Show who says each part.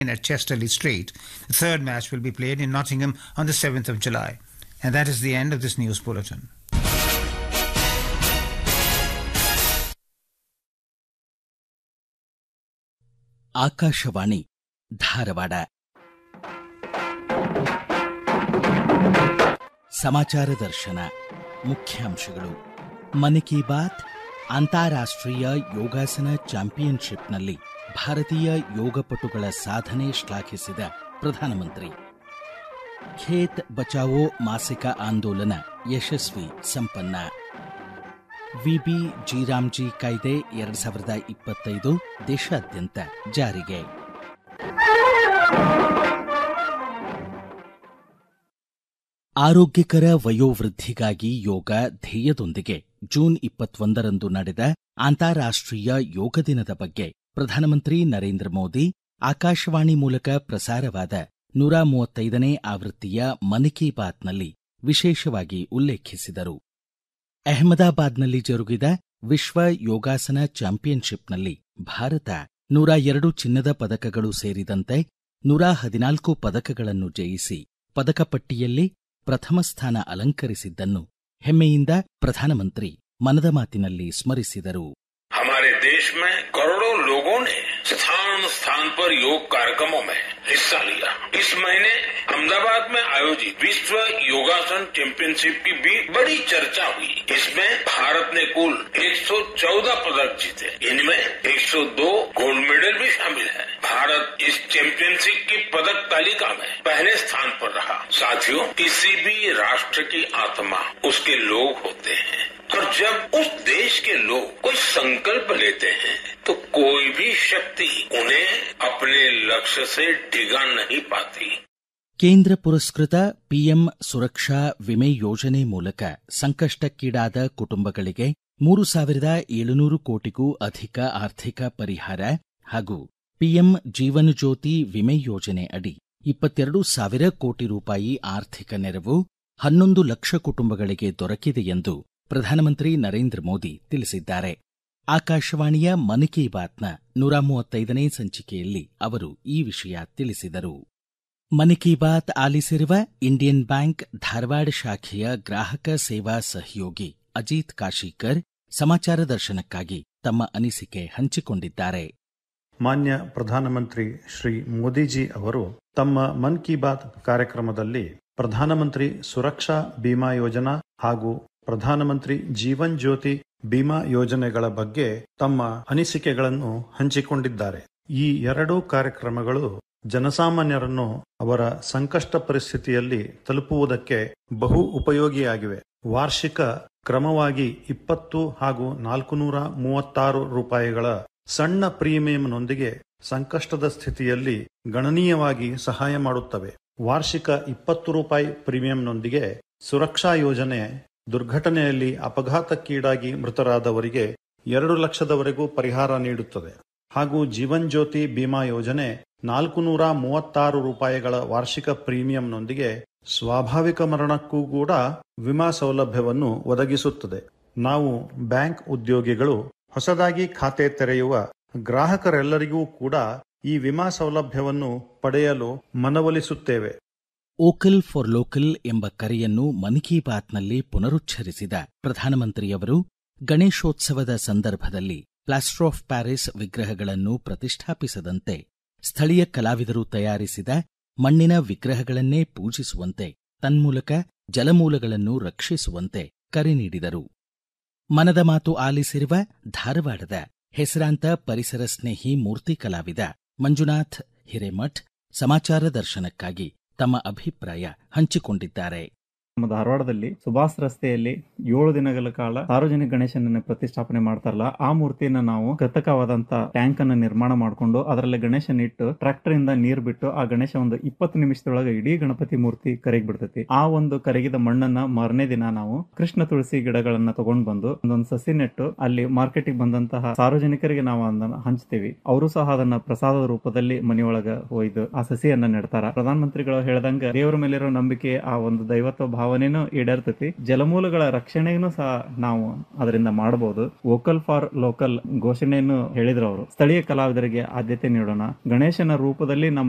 Speaker 1: at Chesterley Street. The third match will be played in Nottingham on the 7th of July. And that is the end of this news bulletin.
Speaker 2: Akashvani Dharwad. ಸಮಾಚಾರ ದರ್ಶನ. ಮುಖ್ಯಾಂಶಗಳು. ಮನ್ ಕಿ ಬಾತ್. ಅಂತಾರಾಷ್ಟ್ರೀಯ ಯೋಗಾಸನ ಚಾಂಪಿಯನ್ಶಿಪ್ನಲ್ಲಿ ಭಾರತೀಯ ಯೋಗಪಟುಗಳ ಸಾಧನೆ ಶ್ಲಾಘಿಸಿದ ಪ್ರಧಾನಮಂತ್ರಿ. ಖೇತ್ ಬಚಾವೋ ಮಾಸಿಕ ಆಂದೋಲನ ಯಶಸ್ವಿ ಸಂಪನ್ನ. ವಿಬಿ ಜಿ ಕಾಯ್ದೆ 2025 ದೇಶಾದ್ಯಂತ ಜಾರಿಗೆ. ಆರೋಗ್ಯಕರ ವಯೋವೃದ್ಧಿಗಾಗಿ ಯೋಗ ಧ್ಯೇಯದೊಂದಿಗೆ ಜೂನ್ 21ರಂದು ನಡೆದ ಅಂತಾರಾಷ್ಟ್ರೀಯ ಯೋಗ ದಿನದ ಬಗ್ಗೆ ಪ್ರಧಾನಮಂತ್ರಿ ನರೇಂದ್ರ ಮೋದಿ ಆಕಾಶವಾಣಿ ಮೂಲಕ ಪ್ರಸಾರವಾದ 135ನೇ ಆವೃತ್ತಿಯ ಮನ್ ಕಿ ಬಾತ್ನಲ್ಲಿ ವಿಶೇಷವಾಗಿ ಉಲ್ಲೇಖಿಸಿದರು. ಅಹಮದಾಬಾದ್ನಲ್ಲಿ ಜರುಗಿದ ವಿಶ್ವ ಯೋಗಾಸನ ಚಾಂಪಿಯನ್ಶಿಪ್ನಲ್ಲಿ ಭಾರತ 102 ಚಿನ್ನದ ಪದಕಗಳು ಸೇರಿದಂತೆ 114 ಪದಕಗಳನ್ನು ಜಯಿಸಿ ಪದಕ ಪಟ್ಟಿಯಲ್ಲಿ ಪ್ರಥಮ ಸ್ಥಾನ ಅಲಂಕರಿಸಿದ್ದನ್ನು ಹೆಮ್ಮೆಯಿಂದ ಪ್ರಧಾನಮಂತ್ರಿ ಮನದ ಮಾತಿನಲ್ಲಿ ಸ್ಮರಿಸಿದರು.
Speaker 3: हमारे देश में करोड़ों लोगों ने स्थान स्थान पर योग कार्यक्रमों में हिस्सा लिया. इस महीने अहमदाबाद में आयोजित विश्व योगासन चैंपियनशिप की भी बड़ी चर्चा हुई. इसमें भारत ने कुल 114 पदक जीते. इनमें 102 गोल्ड मेडल भी शामिल है. भारत इस चैंपियनशिप की पदक तालिका में पहले स्थान पर रहा. साथियों, किसी भी राष्ट्र की आत्मा उसके लोग होते हैं और जब उस देश के लोग कोई संकल्प लेते हैं तो कोई भी शक्ति उन्हें अपने लक्ष्य से डिगा नहीं पाती.
Speaker 2: ಕೇಂದ್ರ ಪುರಸ್ಕೃತ ಪಿಎಂ ಸುರಕ್ಷಾ ವಿಮೆ ಯೋಜನೆ ಮೂಲಕ ಸಂಕಷ್ಟಕ್ಕೀಡಾದ ಕುಟುಂಬಗಳಿಗೆ 3,700 ಕೋಟಿಗೂ ಅಧಿಕ ಆರ್ಥಿಕ ಪರಿಹಾರ ಹಾಗೂ ಪಿಎಂ ಜೀವನ್ ಜ್ಯೋತಿ ವಿಮೆ ಯೋಜನೆ ಅಡಿ 22,000 ಕೋಟಿ ರೂಪಾಯಿ ಆರ್ಥಿಕ ನೆರವು 11 ಲಕ್ಷ ಕುಟುಂಬಗಳಿಗೆ ದೊರಕಿದೆ ಎಂದು ಪ್ರಧಾನಮಂತ್ರಿ ನರೇಂದ್ರ ಮೋದಿ ತಿಳಿಸಿದ್ದಾರೆ. ಆಕಾಶವಾಣಿಯ ಮನ್ ಕಿ ಬಾತ್ನ 135ನೇ ಸಂಚಿಕೆಯಲ್ಲಿ ಅವರು ಈ ವಿಷಯ ತಿಳಿಸಿದರು. ಮನ್ ಕಿ ಬಾತ್ ಆಲಿಸಿರುವ ಇಂಡಿಯನ್ ಬ್ಯಾಂಕ್ ಧಾರವಾಡ ಶಾಖೆಯ ಗ್ರಾಹಕ ಸೇವಾ ಸಹಯೋಗಿ ಅಜಿತ್ ಕಾಶೀಕರ್ ಸಮಾಚಾರ ದರ್ಶನಕ್ಕಾಗಿ ತಮ್ಮ ಅನಿಸಿಕೆ ಹಂಚಿಕೊಂಡಿದ್ದಾರೆ.
Speaker 4: ಮಾನ್ಯ ಪ್ರಧಾನಮಂತ್ರಿ ಶ್ರೀ ಮೋದಿಜಿ ಅವರು ತಮ್ಮ ಮನ್ ಕಿ ಬಾತ್ ಕಾರ್ಯಕ್ರಮದಲ್ಲಿ ಪ್ರಧಾನಮಂತ್ರಿ ಸುರಕ್ಷಾ ಬಿಮಾ ಯೋಜನಾ ಹಾಗೂ ಪ್ರಧಾನಮಂತ್ರಿ ಜೀವನ್ ಜ್ಯೋತಿ ಬಿಮಾ ಯೋಜನೆಗಳ ಬಗ್ಗೆ ತಮ್ಮ ಅನಿಸಿಕೆಗಳನ್ನು ಹಂಚಿಕೊಂಡಿದ್ದಾರೆ. ಈ ಎರಡೂ ಕಾರ್ಯಕ್ರಮಗಳು ಜನಸಾಮಾನ್ಯರನ್ನು ಅವರ ಸಂಕಷ್ಟ ಪರಿಸ್ಥಿತಿಯಲ್ಲಿ ತಲುಪುವುದಕ್ಕೆ ಬಹು ಉಪಯೋಗಿಯಾಗಿವೆ. ವಾರ್ಷಿಕ ಕ್ರಮವಾಗಿ 20 ಹಾಗೂ 436 ರೂಪಾಯಿಗಳ ಸಣ್ಣ ಪ್ರೀಮಿಯಂನೊಂದಿಗೆ ಸಂಕಷ್ಟದ ಸ್ಥಿತಿಯಲ್ಲಿ ಗಣನೀಯವಾಗಿ ಸಹಾಯ ಮಾಡುತ್ತವೆ. ವಾರ್ಷಿಕ 20 ರೂಪಾಯಿ ಪ್ರೀಮಿಯಂನೊಂದಿಗೆ ಸುರಕ್ಷಾ ಯೋಜನೆ ದುರ್ಘಟನೆಯಲ್ಲಿ ಅಪಘಾತಕ್ಕೀಡಾಗಿ ಮೃತರಾದವರಿಗೆ 2 ಲಕ್ಷದವರೆಗೂ ಪರಿಹಾರ ನೀಡುತ್ತದೆ. ಹಾಗೂ ಜೀವನ್ ಜ್ಯೋತಿ ಬಿಮಾ ಯೋಜನೆ 436 ರೂಪಾಯಿಗಳ ವಾರ್ಷಿಕ ಪ್ರೀಮಿಯಂನೊಂದಿಗೆ ಸ್ವಾಭಾವಿಕ ಮರಣಕ್ಕೂ ಕೂಡ ವಿಮಾ ಸೌಲಭ್ಯವನ್ನು ಒದಗಿಸುತ್ತದೆ. ನಾವು ಬ್ಯಾಂಕ್ ಉದ್ಯೋಗಿಗಳು ಹೊಸದಾಗಿ ಖಾತೆ ತೆರೆಯುವ ಗ್ರಾಹಕರೆಲ್ಲರಿಗೂ ಕೂಡ ಈ ವಿಮಾ ಸೌಲಭ್ಯವನ್ನು ಪಡೆಯಲು ಮನವೊಲಿಸುತ್ತೇವೆ.
Speaker 2: ವೋಕಲ್ ಫಾರ್ ಲೋಕಲ್ ಎಂಬ ಕರೆಯನ್ನು ಮನ್ ಕಿ ಬಾತ್ನಲ್ಲಿ ಪುನರುಚ್ಚರಿಸಿದ ಪ್ರಧಾನಮಂತ್ರಿಯವರು ಗಣೇಶೋತ್ಸವದ ಸಂದರ್ಭದಲ್ಲಿ ಪ್ಲಾಸ್ಟರ್ ಆಫ್ ಪ್ಯಾರಿಸ್ ವಿಗ್ರಹಗಳನ್ನು ಪ್ರತಿಷ್ಠಾಪಿಸದಂತೆ ಸ್ಥಳೀಯ ಕಲಾವಿದರು ತಯಾರಿಸಿದ ಮಣ್ಣಿನ ವಿಗ್ರಹಗಳನ್ನೇ ಪೂಜಿಸುವಂತೆ ತನ್ಮೂಲಕ ಜಲಮೂಲಗಳನ್ನು ರಕ್ಷಿಸುವಂತೆ ಕರೆ ನೀಡಿದರು. ಮನದ ಮಾತು ಆಲಿಸಿರುವ ಧಾರವಾಡದ ಹೆಸರಾಂತ ಪರಿಸರ ಸ್ನೇಹಿ ಮೂರ್ತಿ ಕಲಾವಿದ ಮಂಜುನಾಥ್ ಹಿರೇಮಠ್ ಸಮಾಚಾರ ದರ್ಶನಕ್ಕಾಗಿ ತಮ್ಮ ಅಭಿಪ್ರಾಯ ಹಂಚಿಕೊಂಡಿದ್ದಾರೆ.
Speaker 5: ನಮ್ಮ ಧಾರವಾಡದಲ್ಲಿ ಸುಭಾಷ್ ರಸ್ತೆಯಲ್ಲಿ 7 ದಿನಗಳ ಕಾಲ ಸಾರ್ವಜನಿಕ ಗಣೇಶನನ್ನ ಪ್ರತಿಷ್ಠಾಪನೆ ಮಾಡ್ತಾರಲ್ಲ, ಆ ಮೂರ್ತಿಯನ್ನ ನಾವು ಕೃತಕವಾದಂತ ಟ್ಯಾಂಕ್ ಅನ್ನು ನಿರ್ಮಾಣ ಮಾಡಿಕೊಂಡು ಅದರಲ್ಲಿ ಗಣೇಶನ ಇಟ್ಟು ಟ್ರಾಕ್ಟರ್ ಇಂದ ನೀರ್ ಬಿಟ್ಟು ಆ ಗಣೇಶ ಒಂದು 20 ನಿಮಿಷದೊಳಗೆ ಇಡೀ ಗಣಪತಿ ಮೂರ್ತಿ ಕರಗಿ ಬಿಡ್ತೈತಿ. ಆ ಒಂದು ಕರಗಿದ ಮಣ್ಣನ್ನ ಮಾರನೇ ದಿನ ನಾವು ಕೃಷ್ಣ ತುಳಸಿ ಗಿಡಗಳನ್ನ ತಗೊಂಡ್ ಬಂದು ಒಂದೊಂದು ಸಸಿ ನೆಟ್ಟು ಅಲ್ಲಿ ಮಾರ್ಕೆಟಿಗೆ ಬಂದಂತಹ ಸಾರ್ವಜನಿಕರಿಗೆ ನಾವು ಅದನ್ನ ಹಂಚ್ತೇವಿ. ಅವರು ಸಹ ಅದನ್ನ ಪ್ರಸಾದದ ರೂಪದಲ್ಲಿ ಮನೆಯೊಳಗ ಒಯ್ದು ಆ ಸಸಿಯನ್ನ ನೆಡ್ತಾರ. ಪ್ರಧಾನಮಂತ್ರಿಗಳು ಹೇಳ್ದಂಗ ದೇವರ ಮೇಲಿರೋ ನಂಬಿಕೆ ಆ ಒಂದು ದೈವತ್ವ ಭಾವನೆನೂ ಈಡೇರ್ತೈತಿ. ಜಲಮೂಲಗಳ ರಕ್ಷಣೆಯನ್ನು ಸಹ ನಾವು ಅದರಿಂದ ಮಾಡಬಹುದು. ವೋಕಲ್ ಫಾರ್ ಲೋಕಲ್ ಘೋಷಣೆಯನ್ನು ಹೇಳಿದ್ರು ಅವರು. ಸ್ಥಳೀಯ ಕಲಾವಿದರಿಗೆ ಆದ್ಯತೆ ನೀಡೋಣ. ಗಣೇಶನ ರೂಪದಲ್ಲಿ ನಮ್ಮ